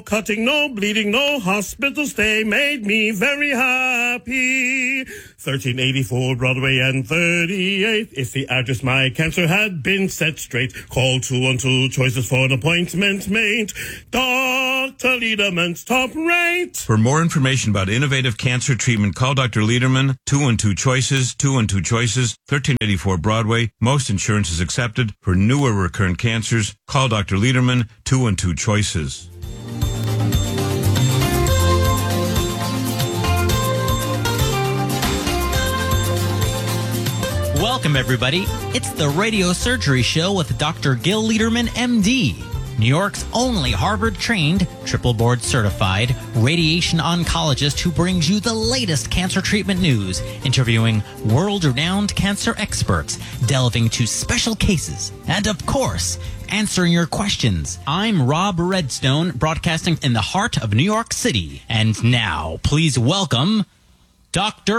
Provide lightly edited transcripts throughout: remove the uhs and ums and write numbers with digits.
Cutting, no bleeding, no hospital stay made me very happy. 1384 Broadway and 38th is the address my cancer had been set straight. Call 212 choices for an appointment made. Dr. Lederman's top rate. For more information about innovative cancer treatment, call Dr. Lederman, 212 choices, 212 choices, 1384 Broadway. Most insurance is accepted. For newer recurrent cancers, call Dr. Lederman, 212 choices. Welcome, everybody. It's the Radio Surgery Show with Dr. Gil Lederman, MD, New York's only Harvard-trained, triple board-certified radiation oncologist who brings you the latest cancer treatment news, interviewing world-renowned cancer experts, delving to special cases, and, of course, answering your questions. I'm Rob Redstone, broadcasting in the heart of New York City. And now, please welcome Dr.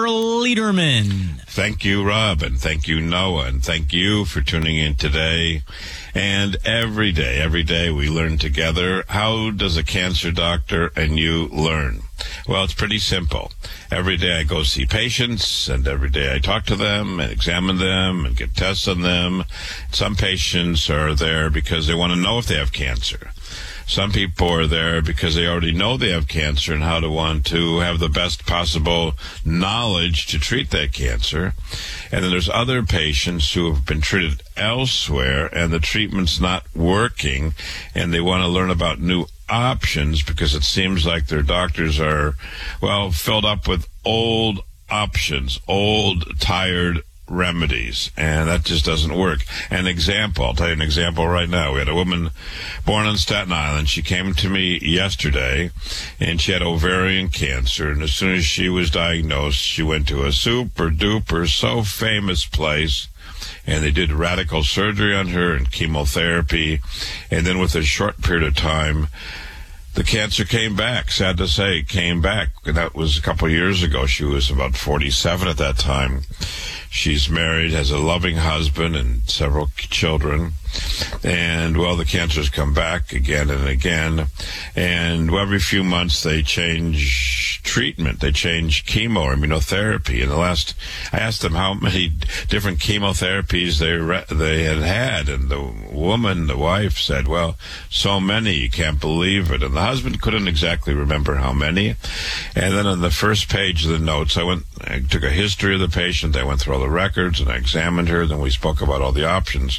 Lederman. Thank you, Rob, and thank you, Noah, and thank you for tuning in today. And every day we learn together. How does a cancer doctor and you learn? Well, it's pretty simple. Every day I go see patients, and every day I talk to them and examine them and get tests on them. Some patients are there because they want to know if they have cancer. Some people are there because they already know they have cancer and how to want to have the best possible knowledge to treat that cancer. And then there's other patients who have been treated elsewhere and the treatment's not working, and they want to learn about new options because it seems like their doctors are, well, filled up with old options, old, tired remedies, and that just doesn't work. An example, I'll tell you an example right now. We had a woman born on Staten Island. She came to me yesterday, and she had ovarian cancer, and as soon as she was diagnosed, she went to a super duper so famous place, and they did radical surgery on her and chemotherapy, and then with a short period of time, the cancer came back. Sad to say, it came back. And that was a couple of years ago. She was about 47 at that time. She's married, has a loving husband and several children. And, well, the cancer's come back again and again. And well, every few months they change treatment. They change chemo or immunotherapy. And I asked them how many different chemotherapies they had. And the wife said, well, so many, you can't believe it. And the husband couldn't exactly remember how many. And then on the first page of the notes, I took a history of the patient. I went through all the records and I examined her. Then we spoke about all the options.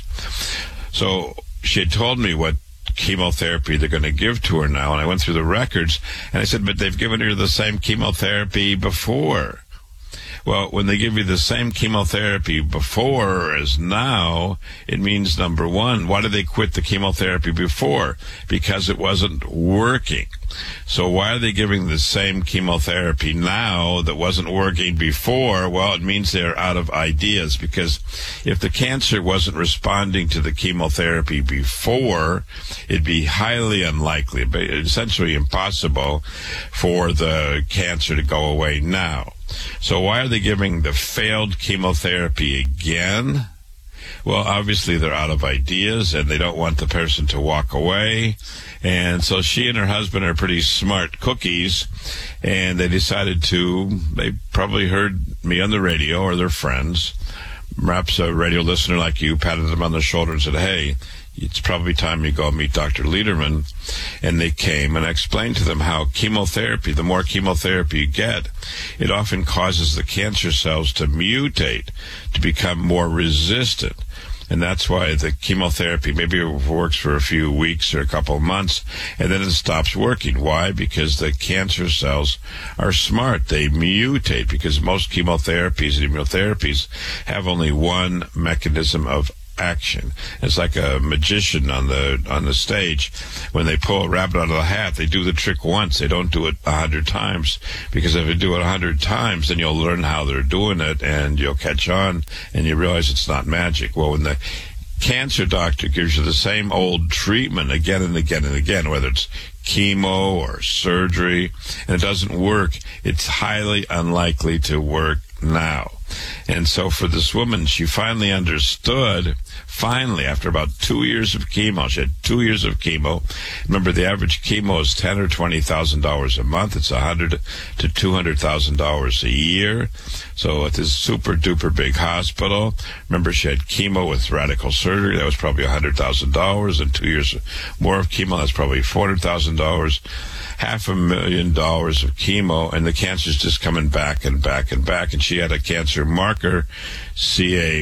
So she had told me what chemotherapy they're going to give to her now, and I went through the records, and I said, but they've given her the same chemotherapy before. Well, when they give you the same chemotherapy before as now, it means, number one, why did they quit the chemotherapy before? Because it wasn't working. So why are they giving the same chemotherapy now that wasn't working before? Well, it means they're out of ideas, because if the cancer wasn't responding to the chemotherapy before, it'd be highly unlikely, but essentially impossible for the cancer to go away now. So why are they giving the failed chemotherapy again? Well, obviously they're out of ideas and they don't want the person to walk away. And so she and her husband are pretty smart cookies, and they probably heard me on the radio or their friends, perhaps a radio listener like you, patted them on the shoulder and said, hey, it's probably time you go meet Dr. Lederman. And they came, and I explained to them how chemotherapy, the more chemotherapy you get, it often causes the cancer cells to mutate, to become more resistant. And that's why the chemotherapy maybe works for a few weeks or a couple of months, and then it stops working. Why? Because the cancer cells are smart. They mutate, because most chemotherapies and immunotherapies have only one mechanism of action. It's like a magician on the stage. When they pull a rabbit out of the hat, they do the trick once. They don't do it 100 times, because if you do it 100 times, then you'll learn how they're doing it, and you'll catch on, and you realize it's not magic. Well, when the cancer doctor gives you the same old treatment again and again and again, whether it's chemo or surgery, and it doesn't work, it's highly unlikely to work now. And so for this woman, she finally understood Finally, after about 2 years of chemo, she had 2 years of chemo. Remember, the average chemo is $10,000 or $20,000 a month. It's $100,000 to $200,000 a year. So at this super duper big hospital, remember, she had chemo with radical surgery. That was probably $100,000, and 2 years more of chemo. That's probably $400,000. $500,000 of chemo, and the cancer's just coming back and back and back. And she had a cancer marker, CA